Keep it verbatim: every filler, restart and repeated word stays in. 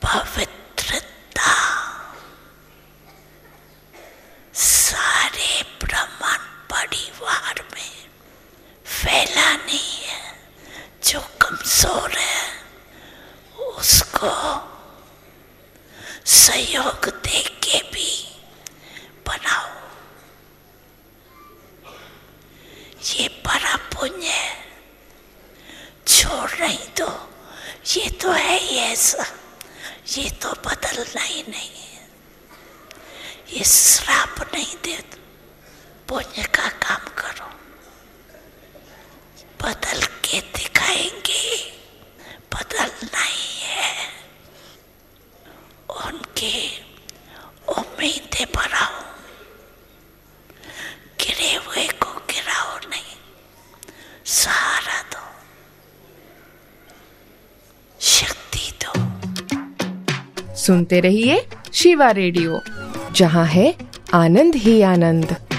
पवित्रता सारे ब्रह्मांड परिवार में फैलानी है। जो कमजोर है उसको सहयोग दे के भी बनाओ। ये बड़ा पुण्य है, छोड़ नहीं दो। ये तो है ही ऐसा, ये तो बदलना ही नहीं है। ये श्राप नहीं दे, पुण्य का काम करो, बदल के दिखाएंगे। बदलना ही है। उनकी उम्मीदें बढ़ाओ, गिरे हुए को गिराओ नहीं, सहारा दो, शक्ति दो। सुनते रहिए शिवा रेडियो, जहां है आनंद ही आनंद।